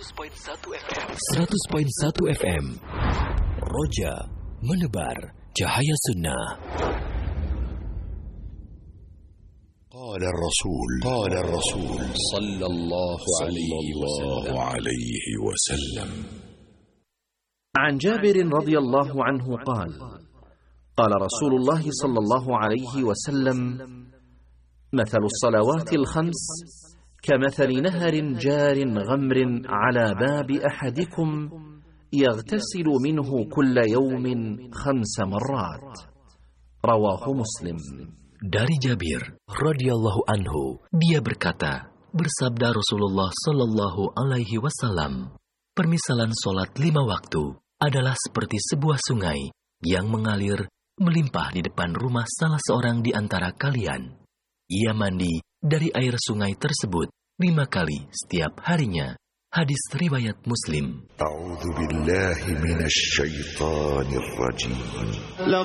100.1 FM. Roja menebar cahaya sunnah. قال الرسول صلى الله عليه وسلم عن جابر رضي الله عنه قال: قال رسول الله صلى الله عليه وسلم: مثل الصلوات الخمس كمثل نهر جار غمر على باب أحدكم يغتسل منه كل يوم 5 مرات. رواه مسلم. Dari Jabir radhiyallahu anhu, dia berkata, bersabda Rasulullah sallallahu alaihi wasallam, permisalan solat 5 waktu adalah seperti sebuah sungai yang mengalir melimpah di depan rumah salah seorang di antara kalian. Ia mandi dari air sungai tersebut 5 kali setiap harinya. Hadis riwayat Muslim. أعوذ بالله من الشيطان الرجيم